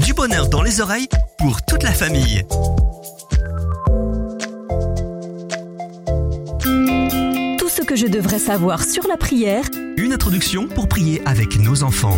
du bonheur dans les oreilles pour toute la famille. Tout ce que je devrais savoir sur la prière. Une introduction pour prier avec nos enfants.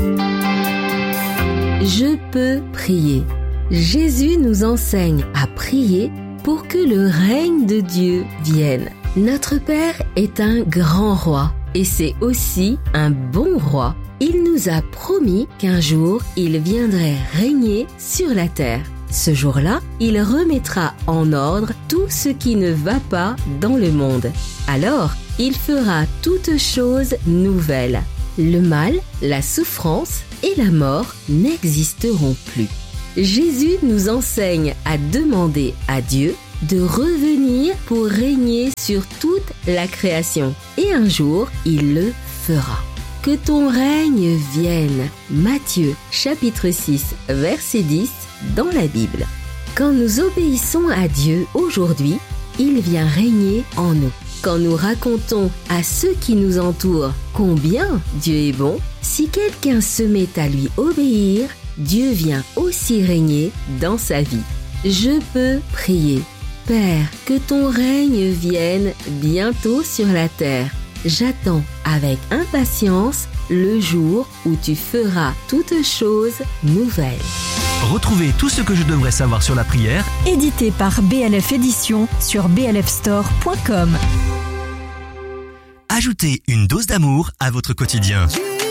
Je peux prier. Jésus nous enseigne à prier pour que le règne de Dieu vienne. Notre Père est un grand roi et c'est aussi un bon roi. Il nous a promis qu'un jour, il viendrait régner sur la terre. Ce jour-là, il remettra en ordre tout ce qui ne va pas dans le monde. Alors, il fera toutes choses nouvelles. Le mal, la souffrance et la mort n'existeront plus. Jésus nous enseigne à demander à Dieu de revenir pour régner sur toute la création. Et un jour, il le fera. Que ton règne vienne. Matthieu, chapitre 6, verset 10, dans la Bible. Quand nous obéissons à Dieu aujourd'hui, il vient régner en nous. Quand nous racontons à ceux qui nous entourent combien Dieu est bon, si quelqu'un se met à lui obéir, Dieu vient aussi régner dans sa vie. Je peux prier. Père, que ton règne vienne bientôt sur la terre. J'attends avec impatience le jour où tu feras toutes choses nouvelles. Retrouvez tout ce que je devrais savoir sur la prière, Édité par BLF Éditions sur blfstore.com. ajoutez une dose d'amour à votre quotidien.